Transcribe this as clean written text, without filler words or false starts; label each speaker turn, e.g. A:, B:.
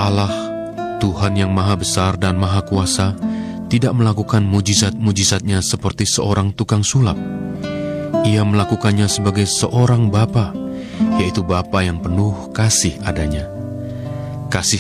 A: Allah, Tuhan yang Maha Besar dan Maha Kuasa, tidak melakukan mujizat-mujizatnya seperti seorang tukang sulap. Ia melakukannya sebagai seorang Bapa, yaitu Bapa yang penuh kasih adanya. Kasih